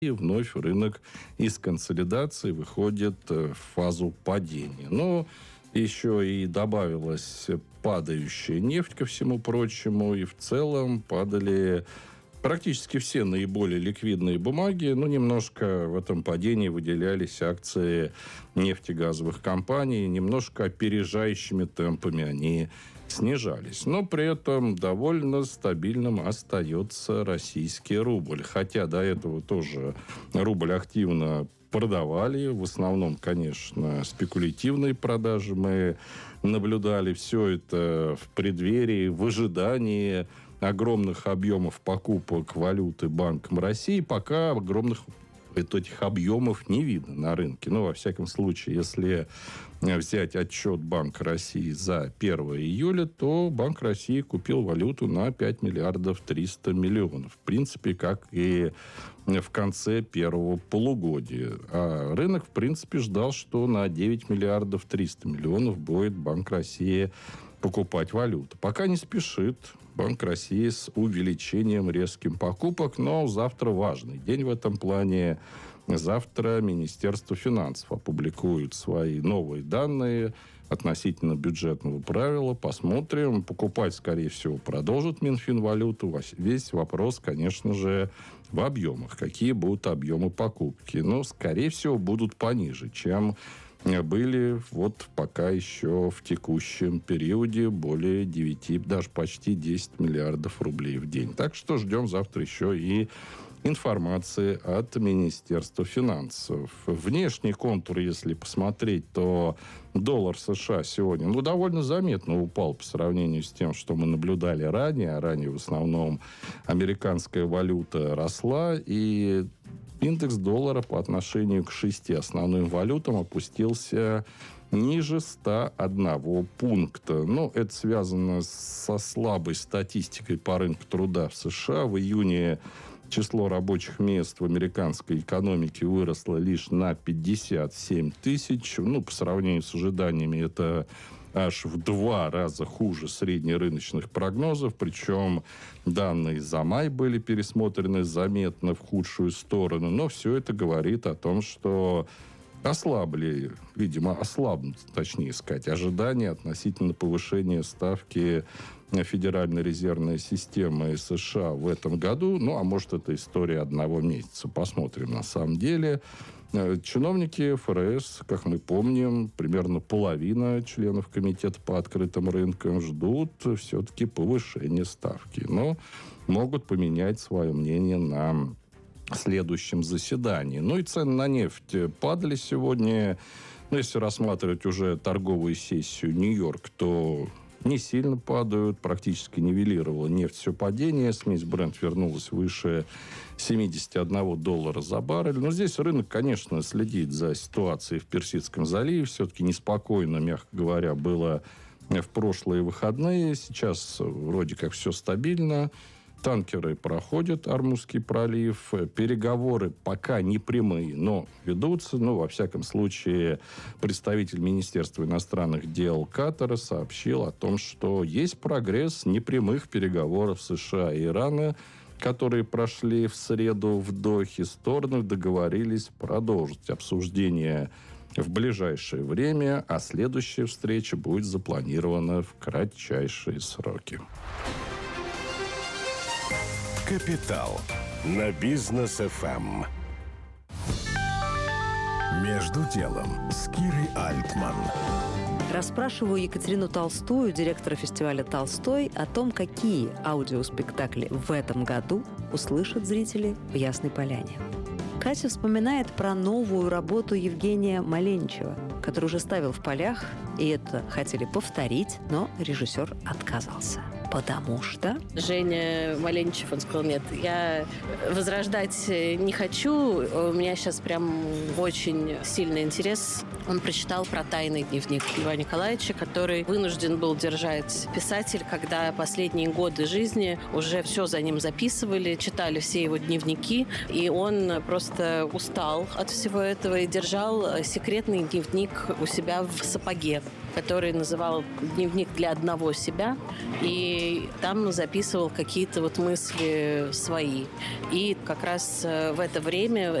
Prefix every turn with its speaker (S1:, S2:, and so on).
S1: И вновь рынок из консолидации выходит в фазу падения. Но еще и добавилась падающая нефть ко всему прочему, и в целом падали практически все наиболее ликвидные бумаги. Немножко в этом падении выделялись акции нефтегазовых компаний. Немножко опережающими темпами они снижались. Но при этом довольно стабильным остается российский рубль. Хотя до этого тоже рубль активно продавали. В основном, конечно, спекулятивные продажи мы наблюдали. Все это в преддверии, в ожидании огромных объемов покупок валюты Банком России. Пока огромных этих объемов не видно на рынке. Во всяком случае, если взять отчет Банка России за 1 июля, то Банк России купил валюту на 5 миллиардов 300 миллионов. В принципе, как и в конце первого полугодия. А рынок, в принципе, ждал, что на 9 миллиардов 300 миллионов будет Банк России покупать валюту. Пока не спешит Банк России с увеличением резким покупок, но завтра важный день в этом плане. Завтра Министерство финансов опубликует свои новые данные относительно бюджетного правила. Посмотрим. Покупать, скорее всего, продолжит Минфинвалюту. Весь вопрос, конечно же, в объемах. Какие будут объемы покупки? Скорее всего, будут пониже, чем были пока еще в текущем периоде более 9, даже почти 10 миллиардов рублей в день. Так что ждем завтра еще и информации от Министерства финансов. Внешний контур, если посмотреть, то доллар США сегодня довольно заметно упал по сравнению с тем, что мы наблюдали ранее. А ранее в основном американская валюта росла, и индекс доллара по отношению к 6 основным валютам опустился ниже 101 пункта. Это связано со слабой статистикой по рынку труда в США. В июне число рабочих мест в американской экономике выросло лишь на 57 тысяч. По сравнению с ожиданиями, это аж в 2 раза хуже среднерыночных прогнозов. Причем данные за май были пересмотрены заметно в худшую сторону. Но все это говорит о том, что ослабнут, точнее сказать, ожидания относительно повышения ставки Федеральной резервной системы США в этом году. А может, это история одного месяца. Посмотрим на самом деле. Чиновники ФРС, как мы помним, примерно половина членов комитета по открытым рынкам ждут все-таки повышения ставки. Но могут поменять свое мнение на следующем заседании. И цены на нефть падали сегодня. Если рассматривать уже торговую сессию Нью-Йорк, то не сильно падают, практически нивелировала нефть все падение. Смесь Brent вернулась выше $71 за баррель. Но здесь рынок, конечно, следит за ситуацией в Персидском заливе. Все-таки неспокойно, мягко говоря, было в прошлые выходные. Сейчас вроде как все стабильно. Танкеры проходят Ормузский пролив. Переговоры пока не прямые, но ведутся. Во всяком случае, представитель Министерства иностранных дел Катара сообщил о том, что есть прогресс непрямых переговоров США и Ирана, которые прошли в среду в Дохе. Стороны договорились продолжить обсуждение в ближайшее время, а следующая встреча будет запланирована в кратчайшие сроки.
S2: Капитал на Бизнес ФМ. Между делом с Кирой Альтман.
S3: Расспрашиваю Екатерину Толстую, директора фестиваля «Толстой», о том, какие аудиоспектакли в этом году услышат зрители в Ясной Поляне. Катя вспоминает про новую работу Евгения Маленчева, который уже ставил в полях, и это хотели повторить, но режиссер отказался. Потому что...
S4: Женя Маленчев, он сказал, нет, я возрождать не хочу, у меня сейчас прям очень сильный интерес. Он прочитал про тайный дневник Льва Николаевича, который вынужден был держать писатель, когда последние годы жизни уже все за ним записывали, читали все его дневники, и он просто устал от всего этого и держал секретный дневник у себя в сапоге. который называл «Дневник для одного себя», и там записывал какие-то вот мысли свои. И как раз в это время